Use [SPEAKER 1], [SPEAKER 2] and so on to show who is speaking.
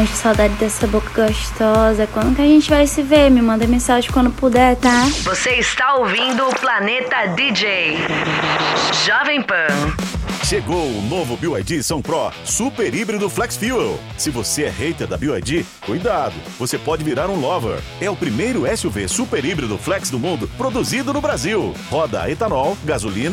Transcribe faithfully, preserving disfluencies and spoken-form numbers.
[SPEAKER 1] anjo, saudade dessa boca gostosa. Quando que a gente vai se ver? Me manda mensagem quando puder, tá?
[SPEAKER 2] Você está ouvindo o Planeta D J Jovem Pan.
[SPEAKER 3] Chegou o novo B Y D São Pro Super Híbrido Flex Fuel. Se você é hater da B Y D, cuidado, você pode virar um lover. É o primeiro S U V super híbrido flex do mundo produzido no Brasil. Roda a etanol, gasolina